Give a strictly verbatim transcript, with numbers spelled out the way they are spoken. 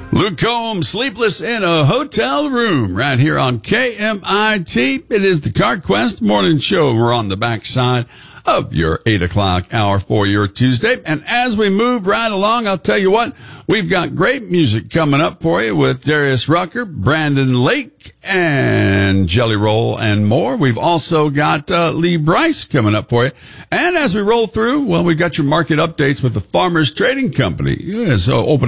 Luke Combs, Sleepless in a Hotel Room, right here on K M I T. It is the CarQuest Morning Show. We're on the backside of your eight o'clock hour for your Tuesday. And as we move right along, I'll tell you what, we've got great music coming up for you with Darius Rucker, Brandon Lake, and Jelly Roll, and more. We've also got uh, Lee Brice coming up for you. And as we roll through, well, we've got your market updates with the Farmers Trading Company. Yeah, so open